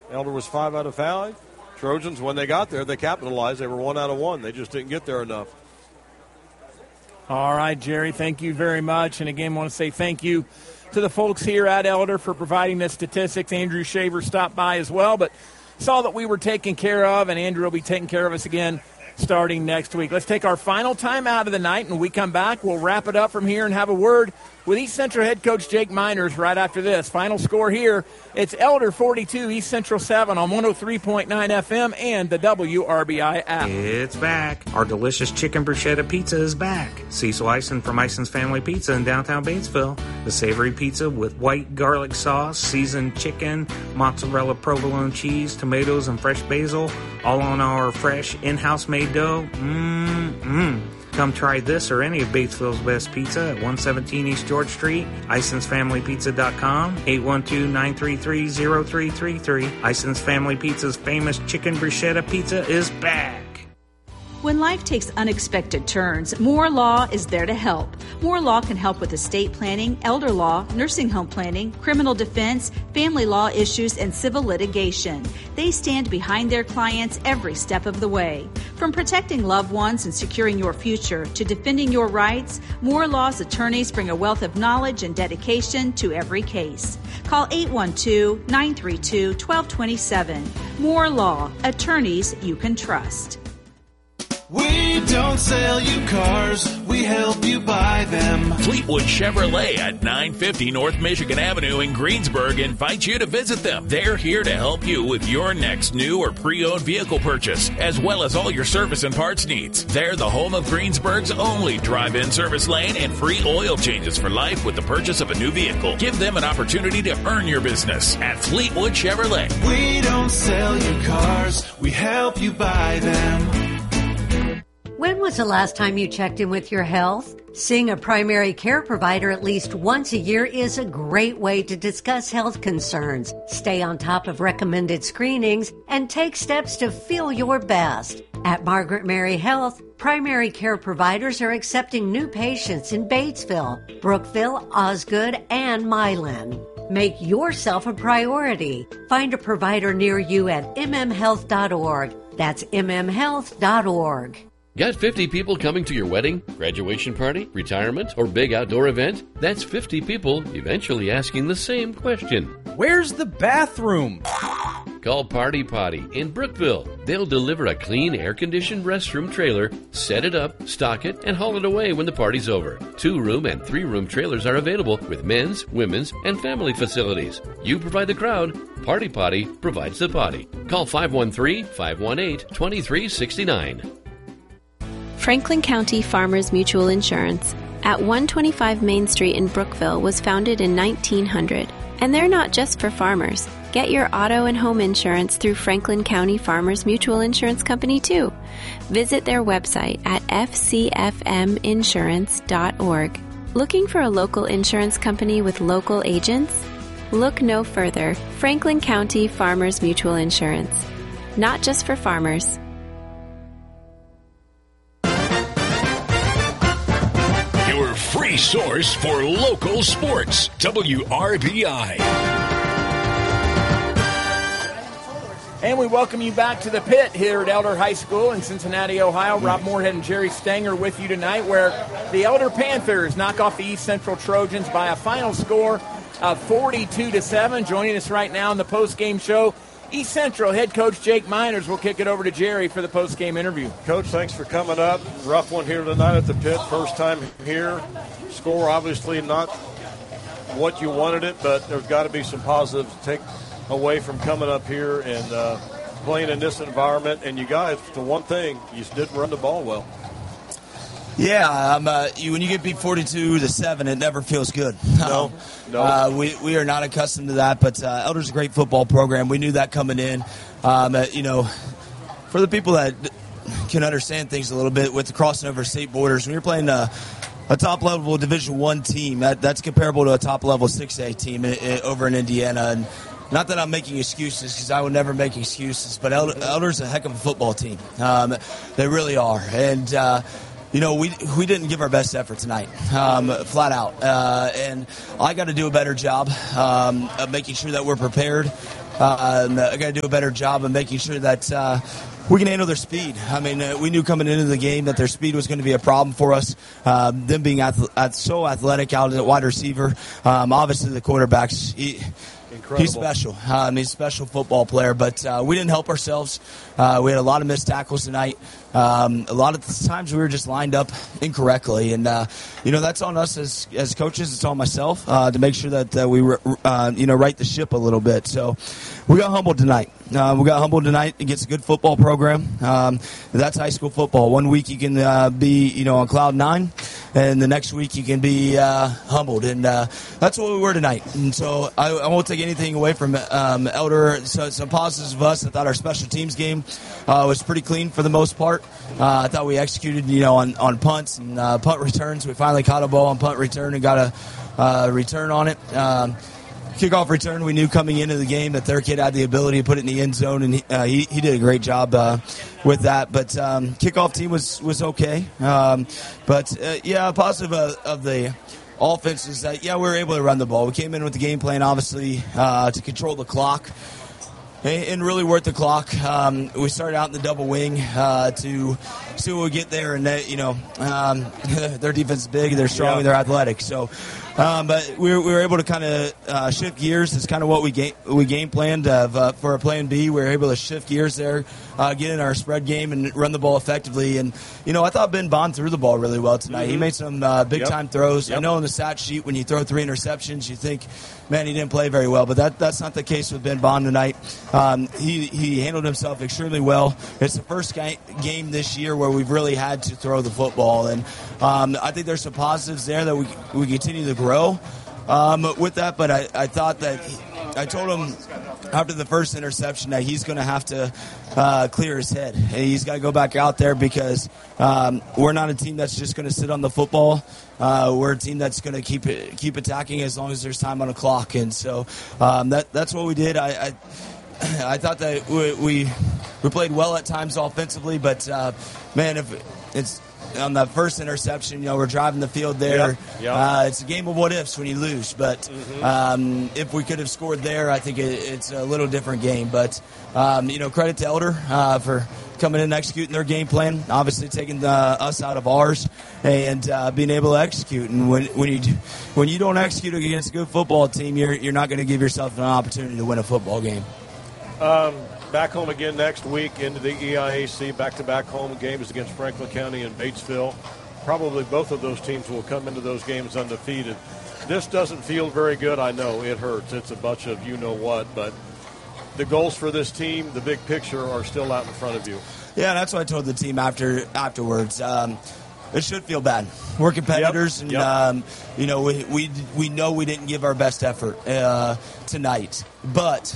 Elder was 5 out of 5. Trojans, when they got there, they capitalized. They were 1 out of 1. They just didn't get there enough. All right, Jerry, thank you very much. And again, I want to say thank you to the folks here at Elder for providing the statistics. Andrew Shaver stopped by as well, but saw that we were taken care of, and Andrew will be taking care of us again starting next week. Let's take our final time out of the night, and when we come back, we'll wrap it up from here and have a word with East Central head coach Jake Miners right after this. Final score here, it's Elder 42, East Central 7 on 103.9 FM and the WRBI app. It's back. Our delicious chicken bruschetta pizza is back. Cecil Eisen from Eisen's Family Pizza in downtown Batesville. The savory pizza with white garlic sauce, seasoned chicken, mozzarella provolone cheese, tomatoes, and fresh basil, all on our fresh in-house made dough. Come try this or any of Batesville's best pizza at 117 East George Street, IsonsFamilyPizza.com, 812-933-0333. Ison's Family Pizza's famous chicken bruschetta pizza is back. When life takes unexpected turns, Moore Law is there to help. Moore Law can help with estate planning, elder law, nursing home planning, criminal defense, family law issues, and civil litigation. They stand behind their clients every step of the way. From protecting loved ones and securing your future to defending your rights, Moore Law's attorneys bring a wealth of knowledge and dedication to every case. Call 812-932-1227. Moore Law, attorneys you can trust. We don't sell you cars, we help you buy them. Fleetwood Chevrolet at 950 North Michigan Avenue in Greensburg invites you to visit them. They're here to help you with your next new or pre-owned vehicle purchase, as well as all your service and parts needs. They're the home of Greensburg's only drive-in service lane and free oil changes for life with the purchase of a new vehicle. Give them an opportunity to earn your business at Fleetwood Chevrolet. We don't sell you cars, we help you buy them. When was the last time you checked in with your health? Seeing a primary care provider at least once a year is a great way to discuss health concerns, stay on top of recommended screenings, and take steps to feel your best. At Margaret Mary Health, primary care providers are accepting new patients in Batesville, Brookville, Osgood, and Milan. Make yourself a priority. Find a provider near you at mmhealth.org. That's mmhealth.org. Got 50 people coming to your wedding, graduation party, retirement, or big outdoor event? That's 50 people eventually asking the same question. Where's the bathroom? Call Party Potty in Brookville. They'll deliver a clean, air-conditioned restroom trailer, set it up, stock it, and haul it away when the party's over. 2-room and 3-room trailers are available with men's, women's, and family facilities. You provide the crowd. Party Potty provides the potty. Call 513-518-2369. Franklin County Farmers Mutual Insurance at 125 Main Street in Brookville was founded in 1900. And they're not just for farmers. Get your auto and home insurance through Franklin County Farmers Mutual Insurance Company, too. Visit their website at fcfminsurance.org. Looking for a local insurance company with local agents? Look no further. Franklin County Farmers Mutual Insurance. Not just for farmers. Your free source for local sports. WRBI. And we welcome you back to the pit here at Elder High School in Cincinnati, Ohio. Rob Moorhead and Jerry Stanger with you tonight, where the Elder Panthers knock off the East Central Trojans by a final score of 42-7. Joining us right now in the post-game show, East Central head coach Jake Miners. Will kick it over to Jerry for the post-game interview. Coach, thanks for coming up. Rough one here tonight at the pit. First time here. Score obviously not what you wanted it, but there's got to be some positives to take away from coming up here and playing in this environment. And you guys, the one thing, you didn't run the ball well. Yeah, when you get beat 42-7, it never feels good. No. We are not accustomed to that, but Elder's a great football program. We knew that coming in. For the people that can understand things a little bit with the crossing over state borders, when you're playing a top-level Division I team, that's comparable to a top-level 6A team over in Indiana. And not that I'm making excuses, because I would never make excuses, but Elder's a heck of a football team. They really are. And we didn't give our best effort tonight, flat out. And I got to do a better job of making sure that we're prepared I got to do a better job of making sure that we can handle their speed. I mean, we knew coming into the game that their speed was going to be a problem for us. Them being so athletic out at wide receiver. Obviously, the quarterback's he's special. He's a special football player, but we didn't help ourselves. We had a lot of missed tackles tonight. A lot of times we were just lined up incorrectly, and that's on us as coaches. It's on myself to make sure that we right the ship a little bit. So we got humbled tonight. Against a good football program. That's high school football. One week you can be on cloud nine, and the next week you can be humbled, and that's what we were tonight. And so I won't take anything away from Elder. So some positives of us. I thought our special teams game was pretty clean for the most part. I thought we executed on punts and punt returns. We finally caught a ball on punt return and got a return on it. Kickoff return, we knew coming into the game that their kid had the ability to put it in the end zone, and he did a great job with that. But kickoff team was okay. Positive of the offense is that, we were able to run the ball. We came in with the game plan, obviously, to control the clock and really work the clock. We started out in the double wing to see what we get there, and their defense is big, they're strong, they're athletic. So, but we were able to kind of shift gears. It's kind of what we game planned for a plan B. We were able to shift gears there, get in our spread game, and run the ball effectively. And I thought Ben Bond threw the ball really well tonight. He made some big time throws. I know on the stat sheet when you throw 3 interceptions, you think, man, he didn't play very well. But that's not the case with Ben Bond tonight. He handled himself extremely well. It's the first game this year where we've really had to throw the football, and I think there's some positives there that we continue to grow with that. But I thought that I told him after the first interception that he's going to have to clear his head. And he's got to go back out there because we're not a team that's just going to sit on the football. We're a team that's going to keep attacking as long as there's time on the clock. And so that's what we did. I thought that we played well at times offensively, but man, if it's on that first interception, we're driving the field there. It's a game of what ifs when you lose, but if we could have scored there, I think it's a little different game. But credit to Elder for coming in and executing their game plan, obviously taking us out of ours and being able to execute. And when you don't execute against a good football team, you're not going to give yourself an opportunity to win a football game. Back home again next week into the EIAC, back-to-back home games against Franklin County and Batesville. Probably both of those teams will come into those games undefeated. This doesn't feel very good, I know. It hurts. It's a bunch of you-know-what, but the goals for this team, the big picture, are still out in front of you. Yeah, that's what I told the team afterwards. It should feel bad. We're competitors, and we know we didn't give our best effort tonight, but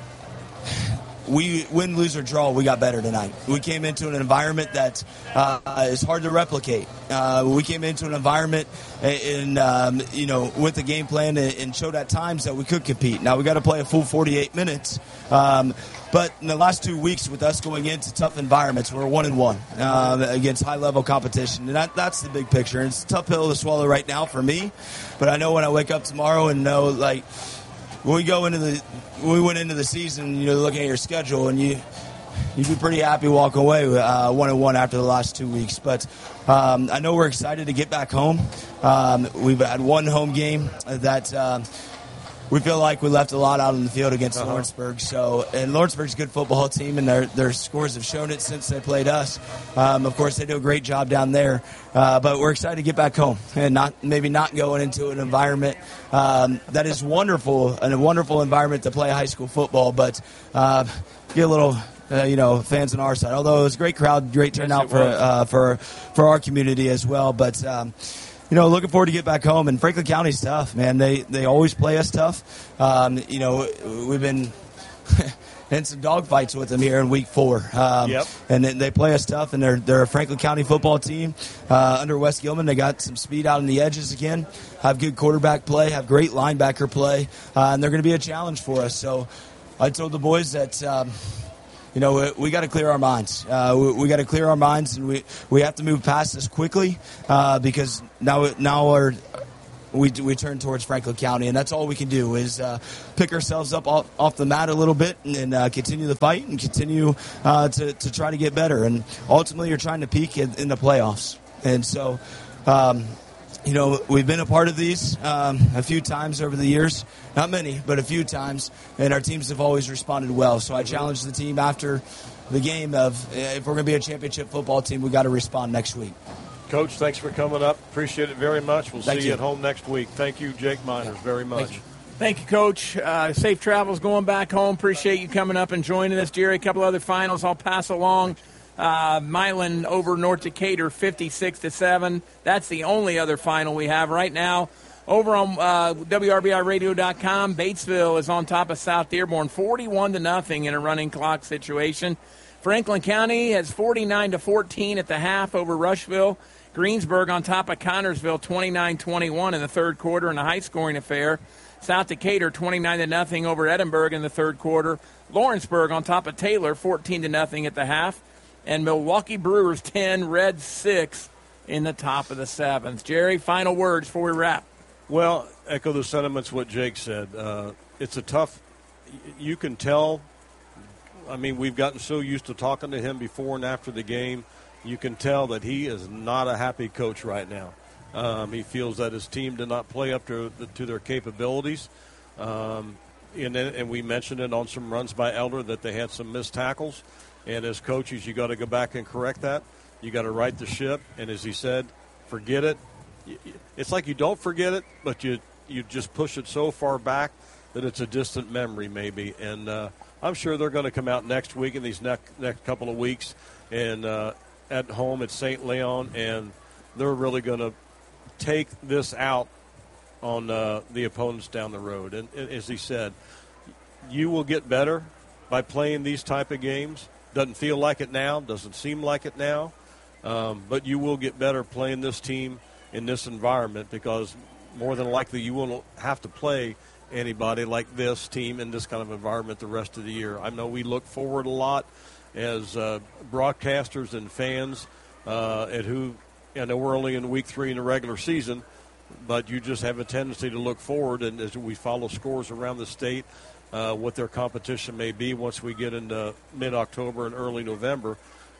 we win, lose, or draw, we got better tonight. We came into an environment that is hard to replicate. We came into an environment with the game plan and showed at times that we could compete. Now we got to play a full 48 minutes. But in the last 2 weeks, with us going into tough environments, we're 1-1 against high-level competition, and that's the big picture. And it's a tough pill to swallow right now for me, but I know when I wake up tomorrow and know, like, when we went into the season, looking at your schedule, and you'd be pretty happy walking away 1-1 after the last 2 weeks. But I know we're excited to get back home. We've had one home game that we feel like we left a lot out on the field against Lawrenceburg. And Lawrenceburg's a good football team, and their scores have shown it since they played us. Of course, they do a great job down there. But we're excited to get back home and not going into an environment that is wonderful, and a wonderful environment to play high school football. But get a little fans on our side. Although it was a great crowd, great turnout for our community as well. But looking forward to get back home. And Franklin County's tough, man. They always play us tough. We've been in some dogfights with them here in week 4. And they play us tough, and they're a Franklin County football team under Wes Gilman. They got some speed out on the edges again, have good quarterback play, have great linebacker play, and they're going to be a challenge for us. So I told the boys that we got to clear our minds. We got to clear our minds, and we have to move past this quickly because now we turn towards Franklin County, and that's all we can do is pick ourselves up off the mat a little bit and continue the fight and continue to try to get better. And ultimately, you're trying to peak in the playoffs. And so, we've been a part of these a few times over the years. Not many, but a few times. And our teams have always responded well. So I challenged the team after the game of, if we're going to be a championship football team, we got to respond next week. Coach, thanks for coming up. Appreciate it very much. We'll see you at home next week. Thank you, Jake Miners, very much. Thank you, Coach. Safe travels going back home. Appreciate you coming up and joining us. Jerry, a couple other finals I'll pass along. Milan over North Decatur, 56-7. That's the only other final we have right now. Over on WRBIRadio.com, Batesville is on top of South Dearborn, 41-0 in a running clock situation. Franklin County has 49-14 at the half over Rushville. Greensburg on top of Connorsville, 29-21 in the third quarter in a high-scoring affair. South Decatur, 29-0 over Edinburgh in the third quarter. Lawrenceburg on top of Taylor, 14-0 at the half. And Milwaukee Brewers 10, Reds 6 in the top of the seventh. Jerry, final words before we wrap. Well, echo the sentiments what Jake said. It's a tough – you can tell – I mean, we've gotten so used to talking to him before and after the game. You can tell that he is not a happy coach right now. He feels that his team did not play up to their capabilities. And we mentioned it on some runs by Elder that they had some missed tackles. And as coaches, you got to go back and correct that. You got to right the ship. And as he said, forget it. It's like you don't forget it, but you just push it so far back that it's a distant memory maybe. And I'm sure they're going to come out next week in these next couple of weeks and at home at St. Leon, and they're really going to take this out on the opponents down the road. And as he said, you will get better by playing these type of games. Doesn't feel like it now, doesn't seem like it now, but you will get better playing this team in this environment because more than likely you won't have to play anybody like this team in this kind of environment the rest of the year. I know we look forward a lot as broadcasters and fans at who – I know we're only in week 3 in the regular season, but you just have a tendency to look forward, and as we follow scores around the state, what their competition may be once we get into mid-October and early November,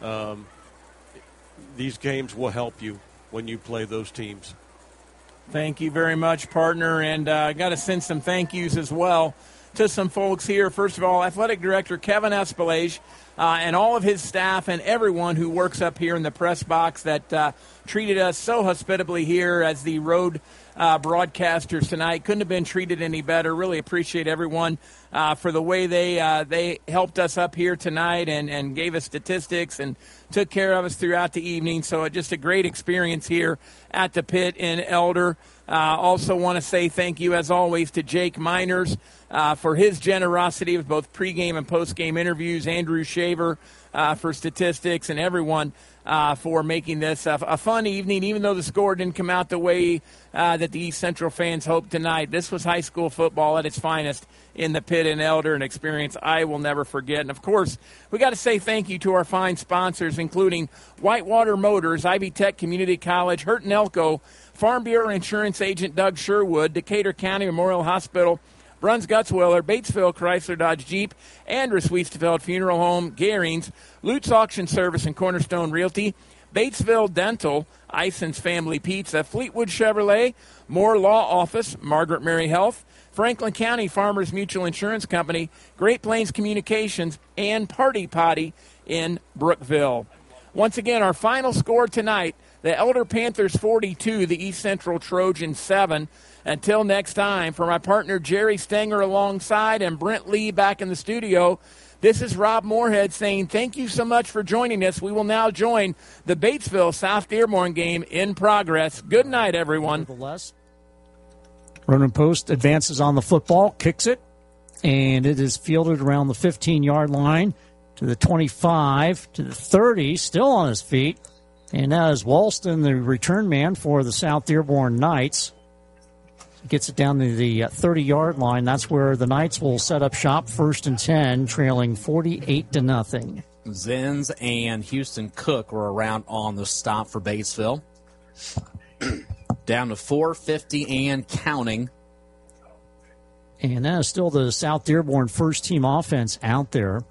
these games will help you when you play those teams. Thank you very much, partner, and I got to send some thank yous as well to some folks here. First of all, Athletic Director Kevin Espelage and all of his staff and everyone who works up here in the press box that treated us so hospitably here as the road broadcasters tonight. Couldn't have been treated any better. Really appreciate everyone for the way they helped us up here tonight and gave us statistics and took care of us throughout the evening. So just a great experience here at the Pit in Elder. Also want to say thank you, as always, to Jake Miners for his generosity with both pregame and postgame interviews, Andrew Shaver for statistics, and everyone for making this a fun evening, even though the score didn't come out the way that the East Central fans hoped tonight. This was high school football at its finest in the Pit in Elder, an experience I will never forget. And, of course, we got to say thank you to our fine sponsors, including Whitewater Motors, Ivy Tech Community College, Hurt and Elko, Farm Bureau Insurance Agent Doug Sherwood, Decatur County Memorial Hospital, Bruns Gutzwiller, Batesville Chrysler Dodge Jeep, Andrus Wiesterfeld Funeral Home, Garings, Lutz Auction Service and Cornerstone Realty, Batesville Dental, Ison's Family Pizza, Fleetwood Chevrolet, Moore Law Office, Margaret Mary Health, Franklin County Farmers Mutual Insurance Company, Great Plains Communications, and Party Potty in Brookville. Once again, our final score tonight, the Elder Panthers 42, the East Central Trojans 7. Until next time, for my partner Jerry Stenger alongside and Brent Lee back in the studio, this is Rob Moorhead saying thank you so much for joining us. We will now join the Batesville-South Dearborn game in progress. Good night, everyone. Ronan Post advances on the football, kicks it, and it is fielded around the 15-yard line to the 25, to the 30, still on his feet. And now is Walston, the return man for the South Dearborn Knights. Gets it down to the 30-yard line. That's where the Knights will set up shop, 1st and 10, trailing 48-0. Zenz and Houston Cook were around on the stop for Batesville. down to 450 and counting. And that is still the South Dearborn first-team offense out there.